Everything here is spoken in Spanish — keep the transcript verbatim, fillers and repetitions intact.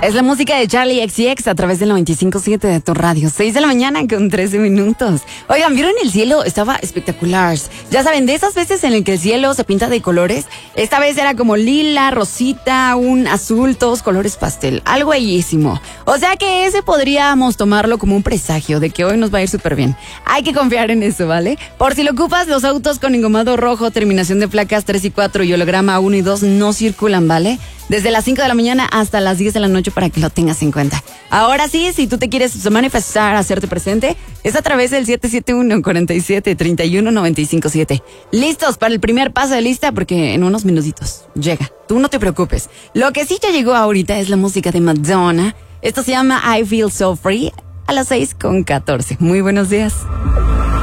Es la música de Charlie X C X a través del noventa y cinco punto siete de tu radio. seis de la mañana con trece minutos. Oigan, ¿vieron el cielo? Estaba espectacular. Ya saben, de esas veces en el que el cielo se pinta de colores. Esta vez era como lila, rosita, un azul, todos colores pastel. Algo bellísimo. O sea que ese podríamos tomarlo como un presagio de que hoy nos va a ir súper bien. Hay que confiar en eso, ¿vale? Por si lo ocupas, los autos con engomado rojo, terminación de placas tres y cuatro y holograma uno y dos no circulan, ¿vale? Desde las cinco de la mañana hasta las diez de la noche para que lo tengas en cuenta. Ahora sí, si tú te quieres manifestar, hacerte presente, es a través del siete siete uno, cuatro siete, tres uno, nueve cinco siete. Listos para el primer paso de lista porque en unos minutitos llega. Tú no te preocupes. Lo que sí ya llegó ahorita es la música de Madonna. Esto se llama I Feel So Free a las seis con catorce. Muy buenos días.